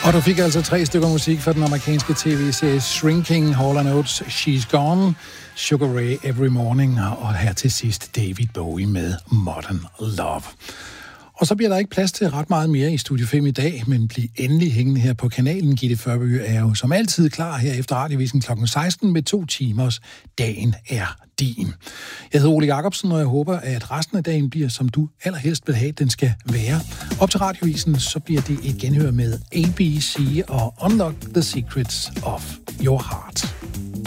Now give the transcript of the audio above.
Og du fik altså 3 stykker musik fra den amerikanske tv-serie Shrinking, Hall & Oates, She's Gone, Sugar Ray Every Morning, og her til sidst David Bowie med Modern Love. Og så bliver der ikke plads til ret meget mere i Studio 5 i dag, men bliv endelig hængende her på kanalen. Gitte Førby er jo som altid klar her efter Radiovisen kl. 16 med 2 timers Dagen er din. Jeg hedder Ole Jacobsen, og jeg håber, at resten af dagen bliver, som du allerhelst vil have, den skal være. Op til Radiovisen, så bliver det et genhør med ABC og Unlock the Secrets of Your Heart.